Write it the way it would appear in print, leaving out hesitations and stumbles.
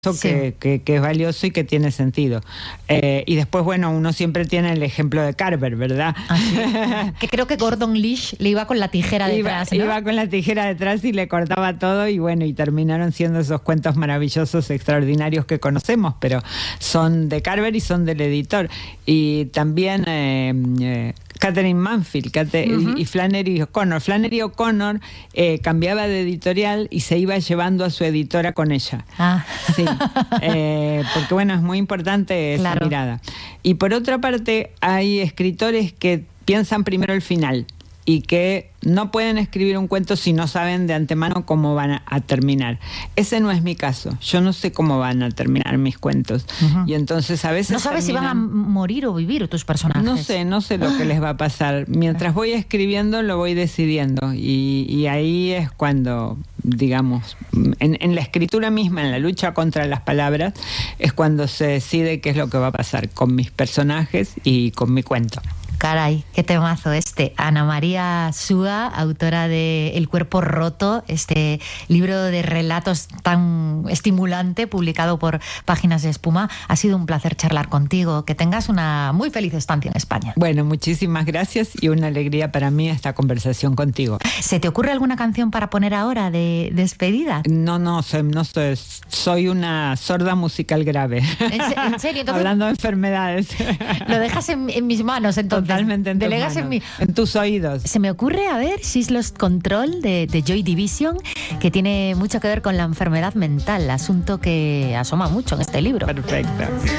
Sí. que es valioso y que tiene sentido. Y después, bueno, uno siempre tiene el ejemplo de Carver, ¿verdad? Que creo que Gordon Lish le iba con la tijera detrás, ¿no? Iba con la tijera detrás y le cortaba todo, y bueno, y terminaron siendo esos cuentos maravillosos, extraordinarios que conocemos, pero son de Carver y son del editor. Y también Catherine Manfield y Flannery O'Connor. Flannery O'Connor cambiaba de editorial y se iba llevando a su editora con ella. Sí, porque bueno, es muy importante esa mirada. Y por otra parte, hay escritores que piensan primero el final y que no pueden escribir un cuento si no saben de antemano cómo van a terminar. Ese no es mi caso. Yo no sé cómo van a terminar mis cuentos. Y entonces a veces no sabes si van a morir o vivir tus personajes. No sé lo que les va a pasar. Mientras voy escribiendo, lo voy decidiendo. Y ahí es cuando, digamos, en la escritura misma, en la lucha contra las palabras, es cuando se decide qué es lo que va a pasar con mis personajes y con mi cuento. Caray, qué temazo este. Ana María Súa, autora de El cuerpo roto, este libro de relatos tan estimulante, publicado por Páginas de Espuma. Ha sido un placer charlar contigo. Que tengas una muy feliz estancia en España. Bueno, muchísimas gracias y una alegría para mí esta conversación contigo. ¿Se te ocurre alguna canción para poner ahora de despedida? No sé, soy una sorda musical grave. ¿En serio? Entonces, hablando de enfermedades. Lo dejas en mis manos, entonces. Totalmente en tus Delegas manos, en tus oídos. Se me ocurre, a ver, She's Lost Control de Joy Division, que tiene mucho que ver con la enfermedad mental, asunto que asoma mucho en este libro. Perfecto.